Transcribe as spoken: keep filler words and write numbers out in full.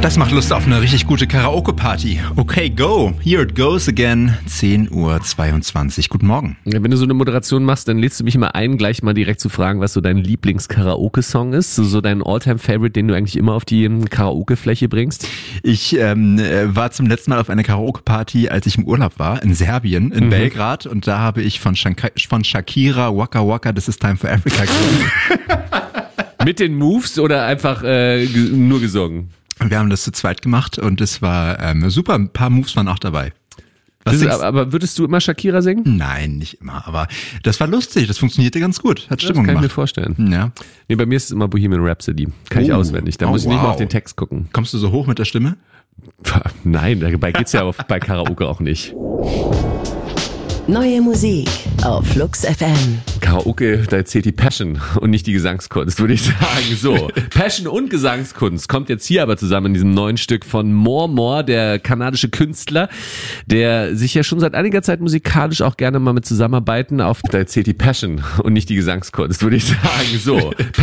Das macht Lust auf eine richtig gute Karaoke-Party. Okay, go. Here it goes again. zehn Uhr zweiundzwanzig. Guten Morgen. Wenn du so eine Moderation machst, dann lädst du mich immer ein, gleich mal direkt zu fragen, was so dein Lieblings-Karaoke-Song ist. So, so dein All-Time-Favorite, den du eigentlich immer auf die Karaoke-Fläche bringst. Ich ähm, war zum letzten Mal auf einer Karaoke-Party, als ich im Urlaub war, in Serbien, in mhm. Belgrad. Und da habe ich von, Shanka- von Shakira Waka Waka This is Time for Africa gesungen. Mit den Moves oder einfach äh, g- nur gesungen? Wir haben das zu zweit gemacht und es war ähm, super. Ein paar Moves waren auch dabei. Was ist, aber würdest du immer Shakira singen? Nein, nicht immer. Aber das war lustig. Das funktionierte ganz gut. Hat Stimmung gemacht. Das kann ich mir vorstellen. Ja. Nee, bei mir ist es immer Bohemian Rhapsody. Kann oh. ich auswendig. Da oh, muss ich nicht wow. mal auf den Text gucken. Kommst du so hoch mit der Stimme? Nein, dabei geht's ja auf, bei Karaoke auch nicht. Neue Musik auf Flux F M. Karaoke, da zählt die Passion und nicht die Gesangskunst, würde ich sagen. So, Passion und Gesangskunst kommt jetzt hier aber zusammen in diesem neuen Stück von More More, der kanadische Künstler, der sich ja schon seit einiger Zeit musikalisch auch gerne mal mit Zusammenarbeiten auf, da zählt die Passion und nicht die Gesangskunst, würde ich sagen. So.